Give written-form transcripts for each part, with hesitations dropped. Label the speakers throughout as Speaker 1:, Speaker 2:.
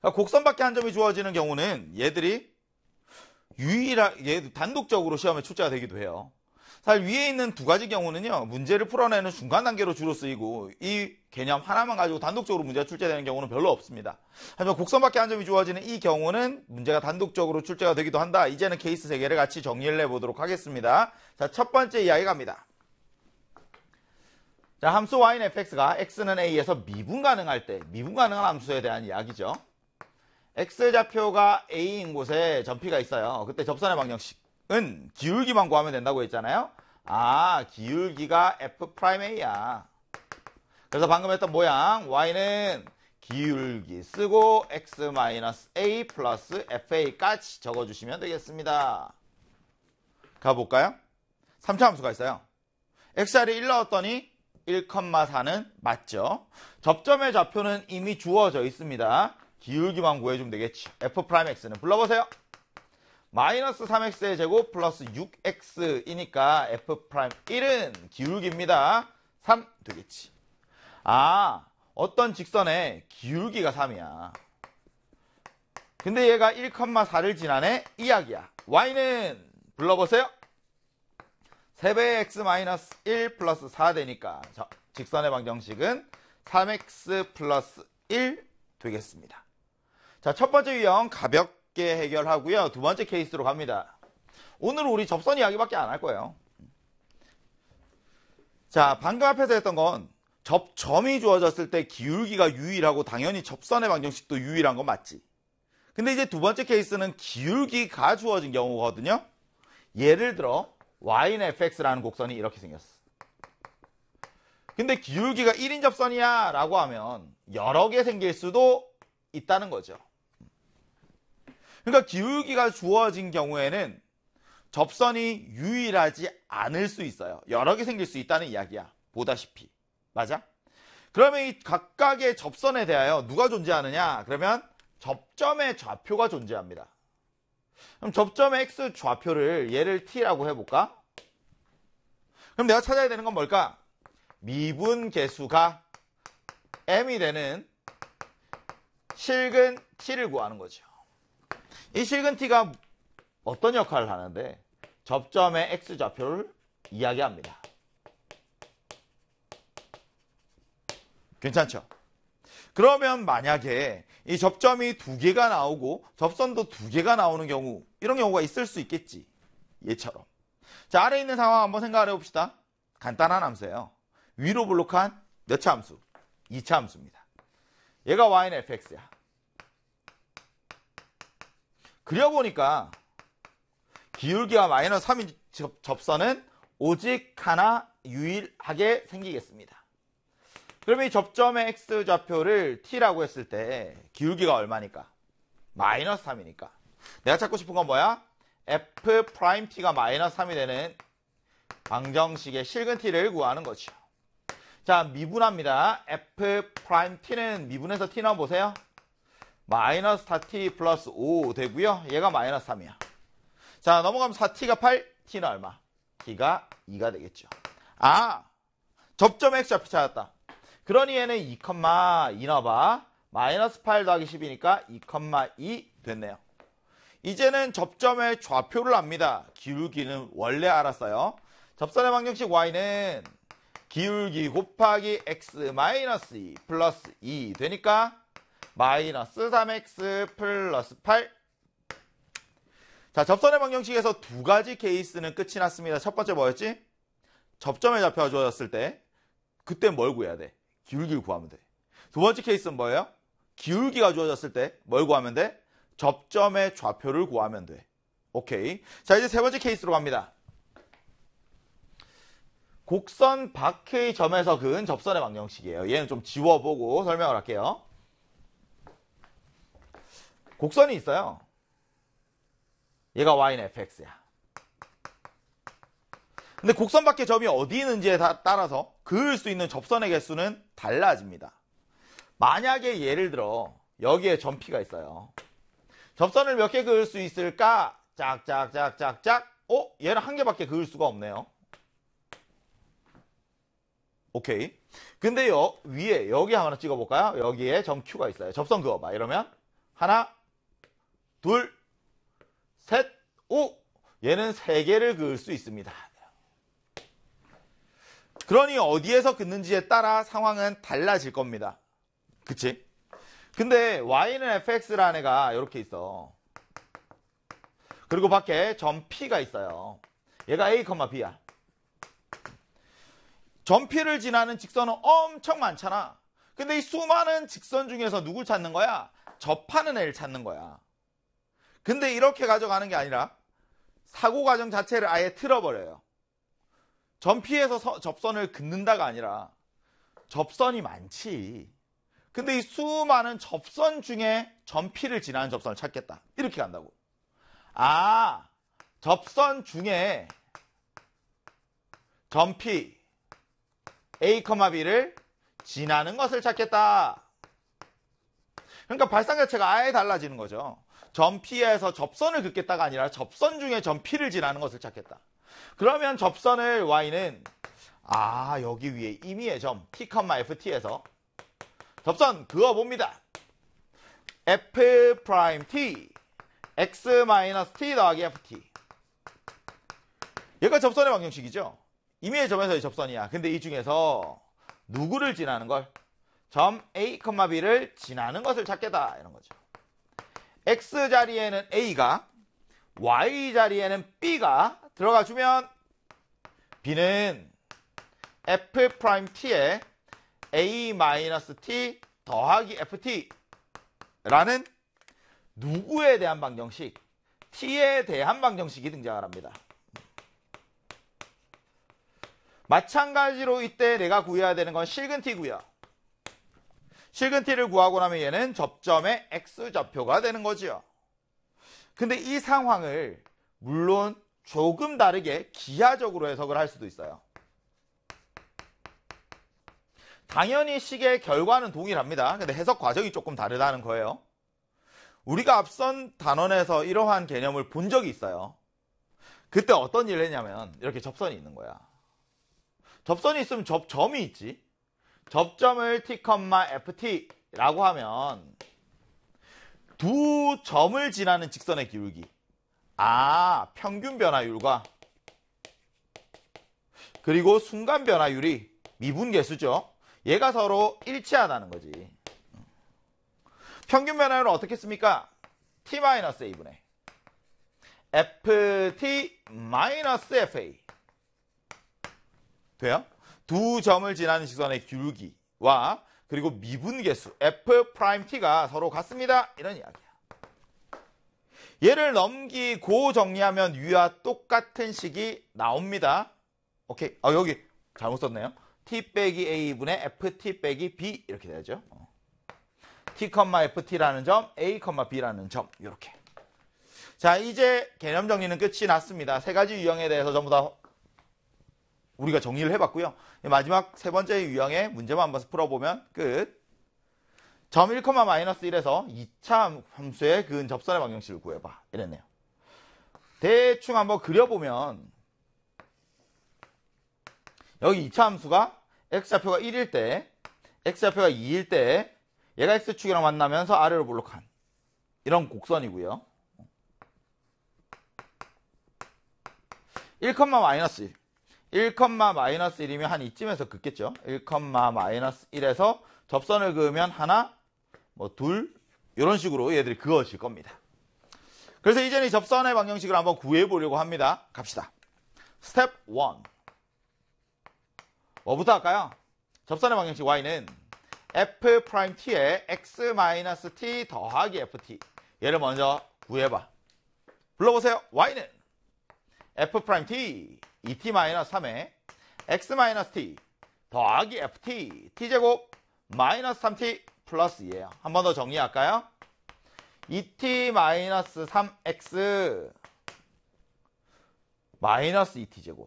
Speaker 1: 그러니까 곡선밖에 한 점이 주어지는 경우는 얘들이 얘 단독적으로 시험에 출제가 되기도 해요. 사실 위에 있는 두 가지 경우는요, 문제를 풀어내는 중간 단계로 주로 쓰이고 이 개념 하나만 가지고 단독적으로 문제가 출제되는 경우는 별로 없습니다. 하지만 곡선밖에 한 점이 주어지는 이 경우는 문제가 단독적으로 출제가 되기도 한다. 이제는 케이스 3개를 같이 정리를 해보도록 하겠습니다. 자, 첫 번째 이야기 갑니다. 자, 함수 y는 fx가 x는 a에서 미분 가능할 때, 미분 가능한 함수에 대한 이야기죠. x좌표가 a인 곳에 점피가 있어요. 그때 접선의 방정식은 기울기만 구하면 된다고 했잖아요. 아, 기울기가 f'a야. 그래서 방금 했던 모양 y는 기울기 쓰고 x-a 플러스 fa까지 적어주시면 되겠습니다. 가볼까요? 3차 함수가 있어요. x자리에 1 넣었더니 1,4는 맞죠? 접점의 좌표는 이미 주어져 있습니다. 기울기만 구해주면 되겠지. f'x는 불러보세요. 마이너스 3x의 제곱 플러스 6x이니까 f'1은 기울기입니다. 3 되겠지. 아, 어떤 직선의 기울기가 3이야. 근데 얘가 1,4를 지나네? 이야기야. y는 불러보세요. 3배의 x-1 플러스 4 되니까 직선의 방정식은 3x 플러스 1 되겠습니다. 자, 첫 번째 유형 가볍게 해결하고요. 두 번째 케이스로 갑니다. 오늘 우리 접선 이야기밖에 안 할 거예요. 자, 방금 앞에서 했던 건 접점이 주어졌을 때 기울기가 유일하고 당연히 접선의 방정식도 유일한 건 맞지. 근데 이제 두 번째 케이스는 기울기가 주어진 경우거든요. 예를 들어 y는 fx라는 곡선이 이렇게 생겼어. 근데 기울기가 1인 접선이야 라고 하면 여러 개 생길 수도 있다는 거죠. 그러니까 기울기가 주어진 경우에는 접선이 유일하지 않을 수 있어요. 여러 개 생길 수 있다는 이야기야. 보다시피. 맞아? 그러면 이 각각의 접선에 대하여 누가 존재하느냐? 그러면 접점의 좌표가 존재합니다. 그럼 접점의 x 좌표를 얘를 t라고 해볼까? 그럼 내가 찾아야 되는 건 뭘까? 미분 계수가 m이 되는 실근 t를 구하는 거죠. 이 실근 t가 어떤 역할을 하는데 접점의 x 좌표를 이야기합니다. 괜찮죠? 그러면 만약에 이 접점이 2개가 나오고 접선도 2개가 나오는 경우, 이런 경우가 있을 수 있겠지. 얘처럼. 자, 아래에 있는 상황 한번 생각을 해봅시다. 간단한 함수예요. 위로 블록한 몇 차 함수? 2차 함수입니다. 얘가 y는 fx야. 그려보니까 기울기가 마이너스 3인 접선은 오직 하나 유일하게 생기겠습니다. 그러면 이 접점의 x좌표를 t라고 했을 때 기울기가 얼마니까? 마이너스 3이니까. 내가 찾고 싶은 건 뭐야? f't가 마이너스 3이 되는 방정식의 실근 t를 구하는 거죠. 자, 미분합니다. f't는 미분해서 t 넣어보세요. 마이너스 4t 플러스 5 되고요. 얘가 마이너스 3이야. 자, 넘어가면 4t가 8, t는 얼마? t가 2가 되겠죠. 아, 접점의 x좌표 찾았다. 그러니 얘는 2,2 넣어봐. 마이너스 8 더하기 10이니까 2,2 됐네요. 이제는 접점의 좌표를 압니다. 기울기는 원래 알았어요. 접선의 방정식 y는 기울기 곱하기 x-2 플러스 2 되니까 마이너스 3x 플러스 8. 자, 접선의 방정식에서 두 가지 케이스는 끝이 났습니다. 첫 번째 뭐였지? 접점의 좌표가 주어졌을 때 그때 뭘 구해야 돼? 기울기를 구하면 돼. 두 번째 케이스는 뭐예요? 기울기가 주어졌을 때 뭘 구하면 돼? 접점의 좌표를 구하면 돼. 오케이. 자, 이제 세 번째 케이스로 갑니다. 곡선 밖의 점에서 그은 접선의 방정식이에요. 얘는 좀 지워보고 설명을 할게요. 곡선이 있어요. 얘가 y는 fx야. 근데 곡선 밖의 점이 어디 있는지에 따라서 그을 수 있는 접선의 개수는 달라집니다. 만약에 예를 들어 여기에 점피가 있어요. 접선을 몇 개 그을 수 있을까? 짝짝짝짝짝. 얘는 한 개밖에 그을 수가 없네요. 오케이. 근데 위에 여기 하나 찍어볼까요? 여기에 점 Q가 있어요. 접선 그어봐. 이러면 하나, 둘, 셋, 오. 얘는 3개를 그을 수 있습니다. 그러니 어디에서 긋는지에 따라 상황은 달라질 겁니다. 그치? 근데 y는 fx라는 애가 이렇게 있어. 그리고 밖에 점 P가 있어요. 얘가 A, B야. 점 P를 지나는 직선은 엄청 많잖아. 근데 이 수많은 직선 중에서 누굴 찾는 거야? 접하는 애를 찾는 거야. 근데 이렇게 가져가는 게 아니라 사고 과정 자체를 아예 틀어버려요. 점 P에서 접선을 긋는다가 아니라 접선이 많지. 근데 이 수많은 접선 중에 점 P를 지나는 접선을 찾겠다. 이렇게 간다고. 아, 접선 중에 점 P, A, B를 지나는 것을 찾겠다. 그러니까 발상 자체가 아예 달라지는 거죠. 점 P에서 접선을 긋겠다가 아니라 접선 중에 점 P를 지나는 것을 찾겠다. 그러면 접선을 y는 여기 위에 임의의 점 t, ft에서 접선 그어봅니다. f't x-t 더하기 ft. 얘가 접선의 방정식이죠. 임의의 점에서의 접선이야. 근데 이 중에서 누구를 지나는 걸? 점 a, b를 지나는 것을 찾겠다. 이런 거죠. x 자리에는 a가, y 자리에는 b가 들어가 주면 b는 f't에 a-t 더하기 ft라는 누구에 대한 방정식, t에 대한 방정식이 등장을 합니다. 마찬가지로 이때 내가 구해야 되는 건 실근 t고요. 실근 t를 구하고 나면 얘는 접점의 x좌표가 되는 거죠. 근데 이 상황을 물론 조금 다르게 기하적으로 해석을 할 수도 있어요. 당연히 식의 결과는 동일합니다. 근데 해석 과정이 조금 다르다는 거예요. 우리가 앞선 단원에서 이러한 개념을 본 적이 있어요. 그때 어떤 일을 했냐면 이렇게 접선이 있는 거야. 접선이 있으면 접점이 있지. 접점을 t, ft라고 하면 두 점을 지나는 직선의 기울기. 평균 변화율과 그리고 순간 변화율이 미분계수죠. 얘가 서로 일치하다는 거지. 평균 변화율은 어떻게 씁니까? t-a분의 ft-fa 돼요? 두 점을 지나는 직선의 기울기와 그리고 미분계수 f't가 서로 같습니다. 이런 이야기야. 얘를 넘기고 정리하면 위와 똑같은 식이 나옵니다. 오케이. 여기 잘못 썼네요. t 빼기 a분의 ft 빼기 b 이렇게 되죠. t, ft라는 점, a, b라는 점 이렇게. 자, 이제 개념 정리는 끝이 났습니다. 3가지 유형에 대해서 전부 다 우리가 정리를 해봤고요. 마지막 3번째 유형의 문제만 한번 풀어보면 끝. 점 1,-1에서 2차 함수의 그은 접선의 방정식을 구해봐. 이랬네요. 대충 한번 그려보면 여기 2차 함수가 x좌표가 1일 때, x좌표가 2일 때 얘가 x축이랑 만나면서 아래로 볼록한 이런 곡선이고요. 1,-1 1,-1이면 한 이쯤에서 긋겠죠. 1,-1에서 접선을 그으면 하나, 둘 이런 식으로 얘들이 그어질 겁니다. 그래서 이제는 이 접선의 방정식을 한번 구해보려고 합니다. 갑시다. 스텝 1. 뭐부터 할까요? 접선의 방정식 y는 f't에 x-t 더하기 ft. 얘를 먼저 구해봐. 불러보세요. y는 f't 2t-3에 x-t 더하기 ft t제곱 마이너스 3t 플러스 2예요. 한 번 더 정리할까요? 2t-3x 마이너스 2t제곱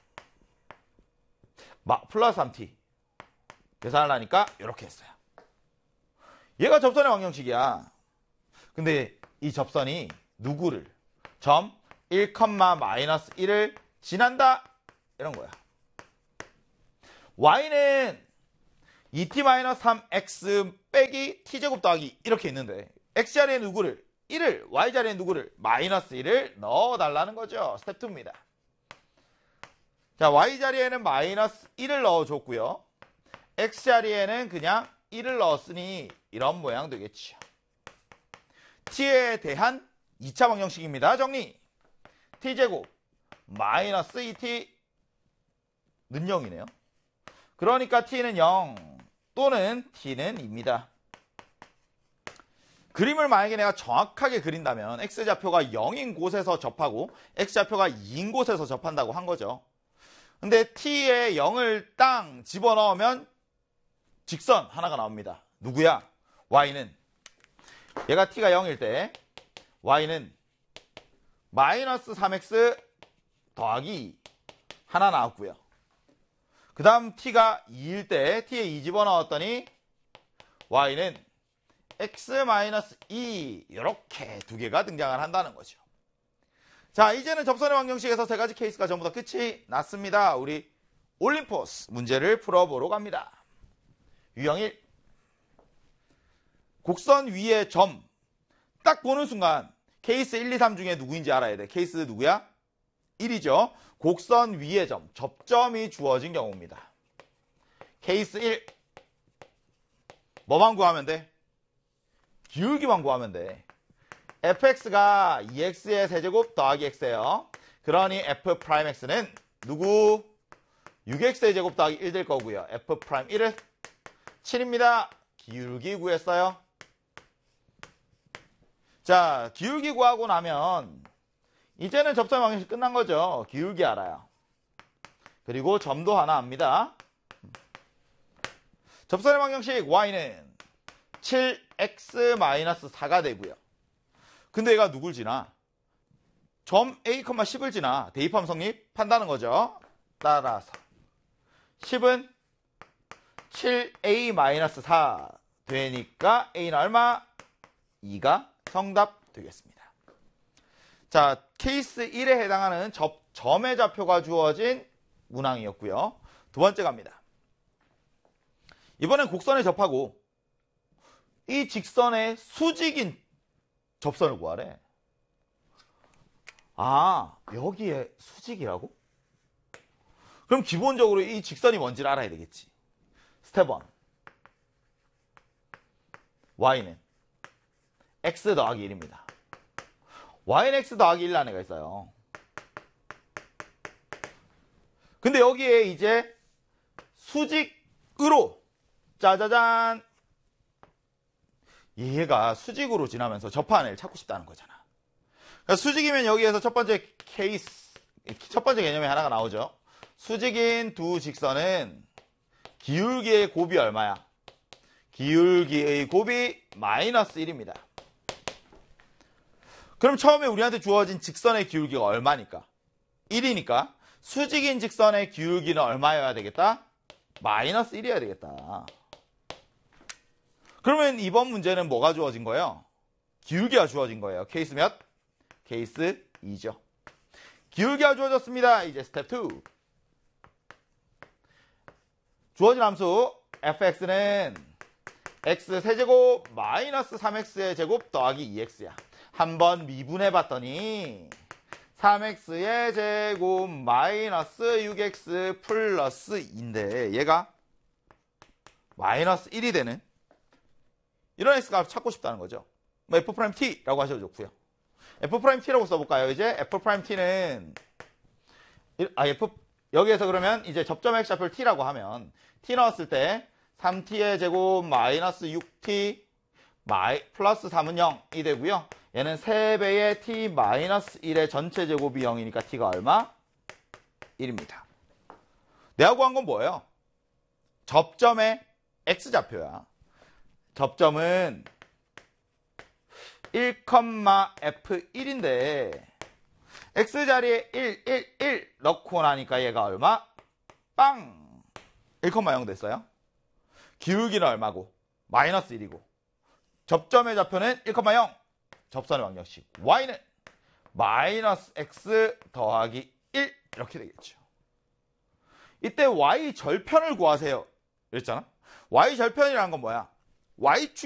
Speaker 1: 플러스 3t 계산을 하니까 이렇게 했어요. 얘가 접선의 방정식이야. 근데 이 접선이 누구를? 점 1,-1을 지난다 이런 거야. y는 2t-3x 빼기 t제곱 더하기 이렇게 있는데 x자리에 누구를? 1을, y자리에 누구를? 마이너스 1을 넣어달라는 거죠. 스텝 2입니다. 자, y자리에는 마이너스 1을 넣어줬고요. x자리에는 그냥 1을 넣었으니 이런 모양 되겠죠. t에 대한 2차 방정식입니다. 정리. t제곱 마이너스 2t는 0이네요. 그러니까 t는 0 또는 t는 2입니다. 그림을 만약에 내가 정확하게 그린다면 x좌표가 0인 곳에서 접하고 x좌표가 2인 곳에서 접한다고 한 거죠. 근데 t에 0을 땅 집어넣으면 직선 하나가 나옵니다. 누구야? y는 얘가 t가 0일 때 y는 마이너스 3x 더하기 2 하나 나왔고요. 그 다음 t가 2일 때 t에 2 집어넣었더니 y는 x-2 이렇게 두 개가 등장을 한다는 거죠. 자, 이제는 접선의 방정식에서 세 가지 케이스가 전부 다 끝이 났습니다. 우리 올림포스 문제를 풀어보러 갑니다. 유형 1. 곡선 위의 점 딱 보는 순간 케이스 1, 2, 3 중에 누구인지 알아야 돼. 케이스 누구야? 1이죠. 곡선 위의 점, 접점이 주어진 경우입니다. 케이스 1. 뭐만 구하면 돼? 기울기만 구하면 돼. fx가 2x의 세제곱 더하기 x예요. 그러니 f'x는 누구? 6x의 제곱 더하기 1 될 거고요. f'1은 7입니다. 기울기 구했어요. 자, 기울기 구하고 나면 이제는 접점 방정식 끝난 거죠. 기울기 알아요. 그리고 점도 하나 압니다. 접선의 방정식 y는 7x-4가 되고요. 근데 얘가 누굴 지나? 점 a, 10을 지나. 대입함 성립한다는 거죠. 따라서 10은 7a-4 되니까 a는 얼마? 2가 정답 되겠습니다. 자, 케이스 1에 해당하는 점의 좌표가 주어진 문항이었고요. 두 번째 갑니다. 이번엔 곡선에 접하고 이 직선의 수직인 접선을 구하래. 아, 여기에 수직이라고? 그럼 기본적으로 이 직선이 뭔지를 알아야 되겠지. 스텝 1. y는 x 더하기 1입니다. y는 x 더하기 1라는 애가 있어요. 근데 여기에 이제 수직으로 짜자잔 얘가 수직으로 지나면서 접하는 애를 찾고 싶다는 거잖아. 그러니까 수직이면 여기에서 첫 번째 개념이 하나가 나오죠. 수직인 두 직선은 기울기의 곱이 얼마야? 기울기의 곱이 마이너스 1입니다. 그럼 처음에 우리한테 주어진 직선의 기울기가 얼마니까? 1이니까 수직인 직선의 기울기는 얼마여야 되겠다? 마이너스 1이어야 되겠다. 그러면 이번 문제는 뭐가 주어진 거예요? 기울기가 주어진 거예요. 케이스 몇? 케이스 2죠. 기울기가 주어졌습니다. 이제 스텝 2. 주어진 함수 fx는 x 세제곱 마이너스 3x의 제곱 더하기 2x야. 한번 미분해 봤더니 3x의 제곱 마이너스 6x 플러스 2인데 얘가 마이너스 1이 되는 이런 x값 찾고 싶다는 거죠. 뭐 f't라고 하셔도 좋고요. f't라고 써볼까요? 이제 f't는 여기에서 그러면 이제 접점의 x좌표를 t라고 하면 t 넣었을 때 3t의 제곱 마이너스 6t 플러스 3은 0이 되고요. 얘는 3배의 t 마이너스 1의 전체 제곱이 0이니까 t가 얼마? 1입니다. 내가 구한 건 뭐예요? 접점의 x좌표야. 접점은 1,f1인데 x자리에 1, 1, 1 넣고 나니까 얘가 얼마? 빵! 1,0 됐어요. 기울기는 얼마고? 마이너스 1이고 접점의 좌표는 1,0 접선의 방정식 y는 마이너스 x 더하기 1 이렇게 되겠죠. 이때 y 절편을 구하세요. 이랬잖아. y 절편이라는 건 뭐야? y축